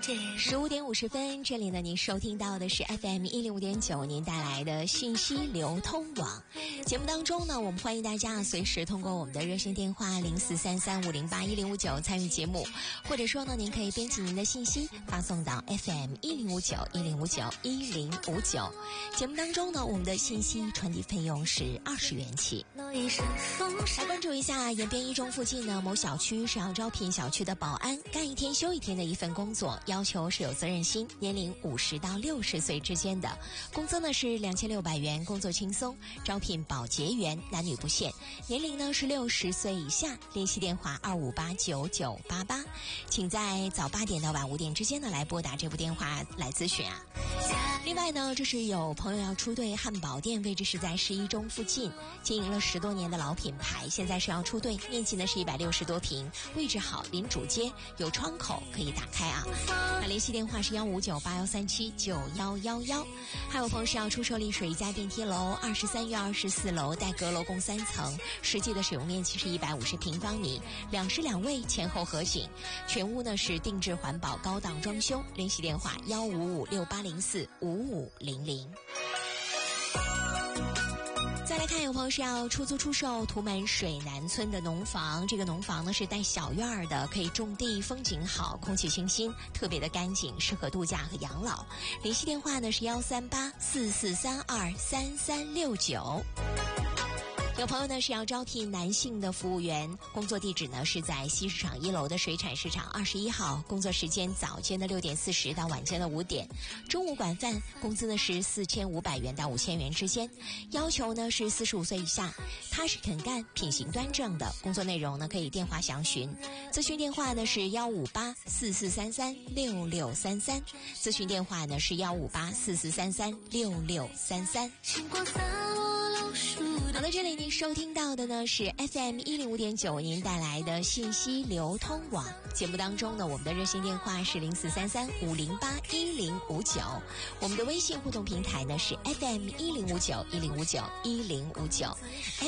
15点50分，这里呢，您收听到的是 FM105.9，您带来的信息流通网。节目当中呢，我们欢迎大家随时通过我们的热线电话0433508159参与节目，或者说呢，您可以编辑您的信息发送到 FM10591091059。节目当中呢，我们的信息传递费用是20元起。来关注一下延边一中附近呢某小区是要招聘小区的保安，干一天休一天的一份工作，要求是有责任心，年龄50到60岁之间的，工资呢是2600元，工作轻松，招聘保洁员，男女不限，年龄呢是60岁以下，联系电话2589988，请在早8点到晚5点之间呢来拨打这部电话来咨询啊。另外呢，这是有朋友要出队，汉堡店位置是在11中附近，经营了10多年的老品牌，现在是要出队，面积呢是160多平，位置好，临主街，有窗口可以打开啊。那联系电话是15981379111。还有朋友是要出售丽水一家电梯楼，23月24楼带阁楼共3层，实际的使用面积是150平方米，2室2卫，前后合景，全屋呢是定制环保高档装修，联系电话15568045500。再来看，有朋友是要出租出售图门水南村的农房，这个农房呢是带小院的，可以种地，风景好，空气清新，特别的干净，适合度假和养老。联系电话呢是13844323369。有朋友呢是要招聘男性的服务员，工作地址呢是在西市场1楼的水产市场21号，工作时间早间的6点40到晚间的5点，中午管饭，工资呢是4500元到5000元之间，要求呢是45岁以下，踏实肯干，品行端正的，工作内容呢可以电话详询，咨询电话呢是15844336633，咨询电话呢是15844336633。好的，这里您收听到的呢是 FM105.9 您带来的信息流通网。节目当中呢，我们的热线电话是0433508159，我们的微信互动平台呢是 FM1059105910559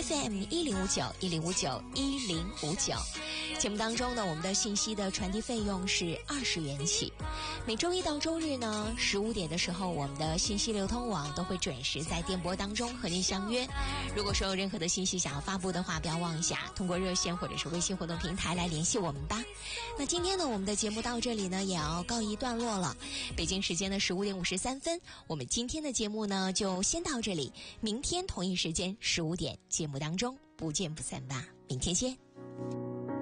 FM1059105910559。节目当中呢，我们的信息的传递费用是20元起。每周一到周日呢15点的时候，我们的信息流通网都会准时在电波当中和您相约。如果说有任何的信息想要发布的话，不要忘下通过热线或者是微信活动平台来联系我们吧。那今天呢，我们的节目到这里呢也要告一段落了。北京时间的15点53分，我们今天的节目呢就先到这里，明天同一时间15点节目当中不见不散吧，明天见。